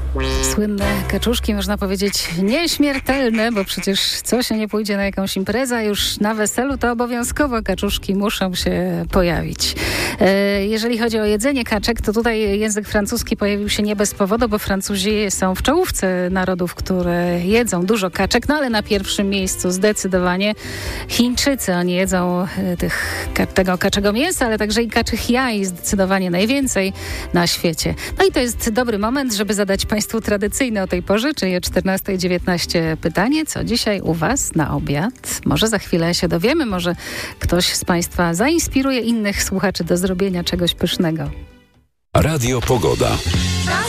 Słynne kaczuszki, można powiedzieć nieśmiertelne, bo przecież co się nie pójdzie na jakąś imprezę, a już na weselu, to obowiązkowo kaczuszki muszą się pojawić. Jeżeli chodzi o jedzenie kaczek, to tutaj język francuski pojawił się nie bez powodu, bo Francuzi są w czołówce narodów, które jedzą dużo kaczek, no ale na pierwszym miejscu zdecydowanie Chińczycy. Oni jedzą tego kaczego mięsa, ale także i kaczych jaj, zdecydowanie najwięcej na świecie. No i to jest dobry moment, żeby zadać Państwu tradycyjne o tej porze, czyli o 14:19 pytanie, co dzisiaj u Was na obiad? Może za chwilę się dowiemy, może ktoś z Państwa zainspiruje innych słuchaczy do zrobienia czegoś pysznego. Radio Pogoda.